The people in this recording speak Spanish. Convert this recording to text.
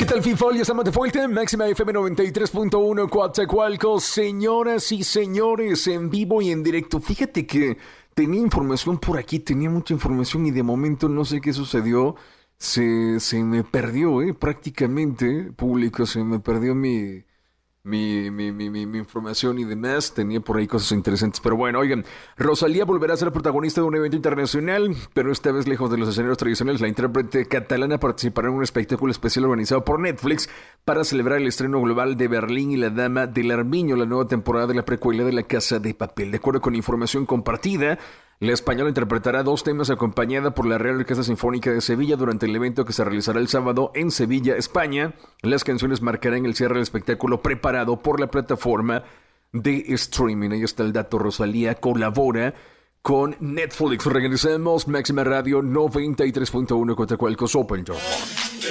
¿Qué tal, FIFOL? Ya estamos de vuelta en Máxima FM 93.1 Coatzacoalcos. Señoras y señores, en vivo y en directo. Fíjate que tenía información por aquí, tenía mucha información y de momento no sé qué sucedió. Se me perdió, prácticamente, público, se me perdió mi información y demás. Tenía por ahí cosas interesantes, pero bueno, oigan, Rosalía volverá a ser protagonista de un evento internacional, pero esta vez lejos de los escenarios tradicionales. La intérprete catalana participará en un espectáculo especial organizado por Netflix para celebrar el estreno global de Berlín y la Dama del Armiño, la nueva temporada de la precuela de La Casa de Papel. De acuerdo con información compartida, la española interpretará 2 temas acompañada por la Real Orquesta Sinfónica de Sevilla durante el evento que se realizará el sábado en Sevilla, España. Las canciones marcarán el cierre del espectáculo preparado por la plataforma de streaming. Ahí está el dato. Rosalía colabora con Netflix. Regresamos, Máxima Radio 93.1 Coatzacoalcos Open Door.